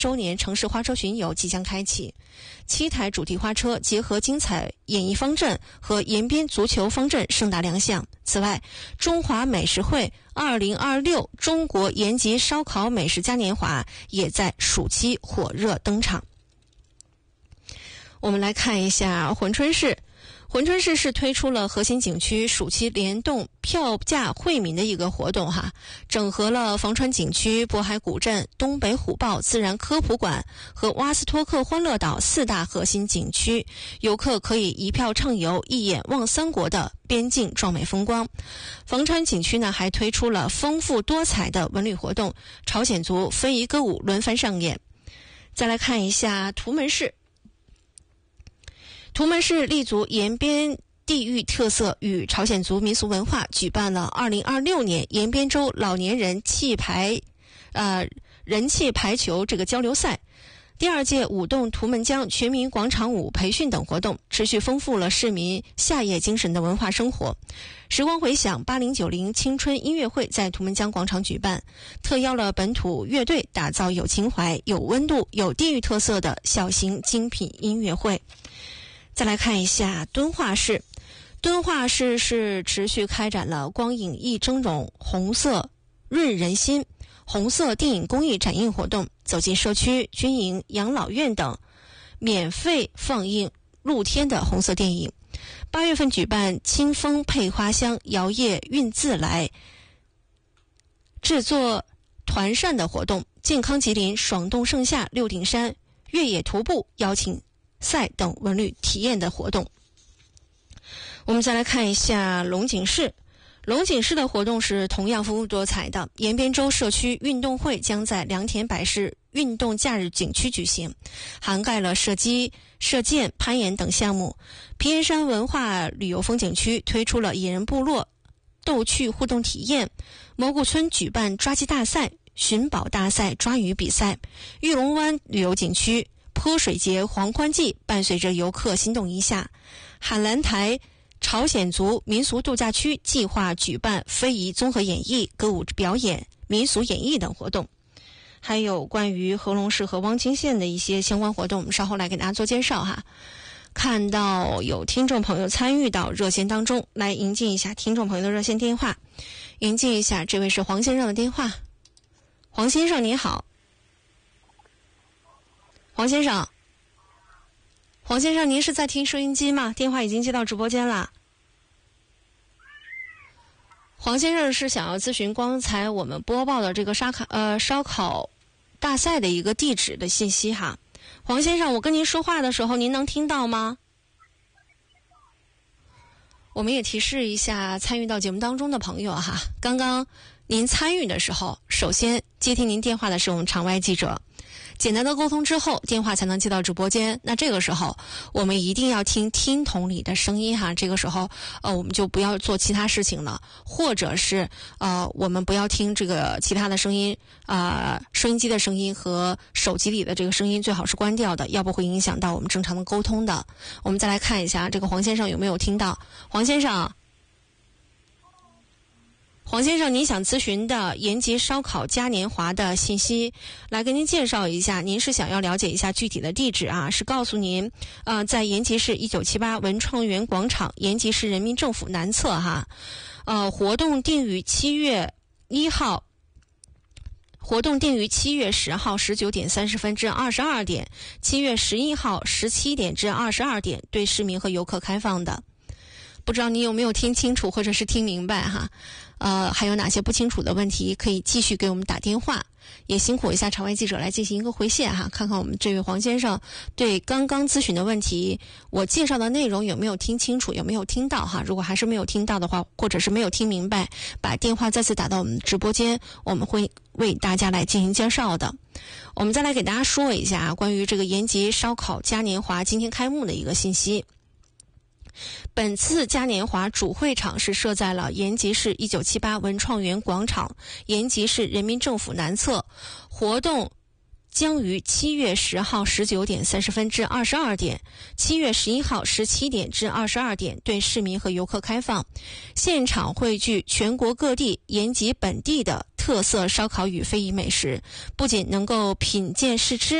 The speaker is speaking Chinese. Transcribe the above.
周年城市花车巡游即将开启，7台主题花车结合精彩演艺方阵和延边足球方阵盛大亮相。此外，中华美食会2026中国延吉烧烤美食嘉年华也在暑期火热登场。我们来看一下珲春市。珲春市是推出了核心景区暑期联动票价惠民的一个活动整合了房川景区、渤海古镇、东北虎豹自然科普馆和瓦斯托克欢乐岛4大核心景区，游客可以一票畅游，一眼望三国的边境壮美风光。房川景区呢还推出了丰富多彩的文旅活动，朝鲜族非遗歌舞轮番上演。再来看一下图门市。图门市立足延边地域特色与朝鲜族民俗文化，举办了2026年延边州老年人人气排球交流赛，第2届舞动图门江全民广场舞培训等活动，持续丰富了市民夏夜精神的文化生活。时光回响8090青春音乐会在图门江广场举办，特邀了本土乐队，打造有情怀、有温度、有地域特色的小型精品音乐会。再来看一下敦化市。敦化市是持续开展了光影艺峥嵘、红色润人心、红色电影公益展映活动，走进社区、军营、养老院等，免费放映露天的红色电影。8月份举办清风配花香、摇曳运自来、制作团扇的活动，健康吉林、爽动盛夏、六顶山、越野徒步、邀请赛等文旅体验的活动。我们再来看一下龙井市。龙井市的活动是同样丰富多彩的，延边州社区运动会将在良田百世运动假日景区举行，涵盖了射击、射箭、攀岩等项目。皮岩山文化旅游风景区推出了野人部落逗趣互动体验，蘑菇村举办抓鸡大赛、寻宝大赛、抓鱼比赛。玉龙湾旅游景区泼水节黄欢季伴随着游客心动一下。海兰台朝鲜族民俗度假区计划举办非遗综合演绎、歌舞表演、民俗演绎等活动。还有关于合龙市和汪清县的一些相关活动，我们稍后来给大家做介绍看到有听众朋友参与到热线当中，来迎接一下听众朋友的热线电话。迎接一下，这位是黄先生的电话。黄先生你好。黄先生，您是在听收音机吗？电话已经接到直播间了。黄先生是想要咨询刚才我们播报的这个烧烤大赛的一个地址的信息黄先生，我跟您说话的时候，您能听到吗？我们也提示一下参与到节目当中的朋友刚刚您参与的时候，首先接听您电话的是我们场外记者。简单的沟通之后，电话才能接到直播间。那这个时候我们一定要听筒里的声音这个时候我们就不要做其他事情了，或者是我们不要听这个其他的声音收音机的声音和手机里的这个声音最好是关掉的，要不会影响到我们正常的沟通的。我们再来看一下这个黄先生有没有听到。黄先生，您想咨询的延吉烧烤嘉年华的信息，来给您介绍一下。您是想要了解一下具体的地址是告诉您在延吉市1978文创园广场延吉市人民政府南侧活动定于7月10号19点30分至22点，7月11号17点至22点，对市民和游客开放的。不知道你有没有听清楚或者是听明白还有哪些不清楚的问题可以继续给我们打电话，也辛苦一下场外记者来进行一个回线看看我们这位黄先生对刚刚咨询的问题我介绍的内容有没有听清楚，有没有听到如果还是没有听到的话，或者是没有听明白，把电话再次打到我们直播间，我们会为大家来进行介绍的。我们再来给大家说一下关于这个延吉烧烤嘉年华今天开幕的一个信息。本次嘉年华主会场是设在了延吉市1978文创园广场延吉市人民政府南侧，活动将于7月10号19点30分至22点，7月11号17点至22点对市民和游客开放。现场汇聚全国各地延吉本地的特色烧烤与非遗美食，不仅能够品鉴试吃，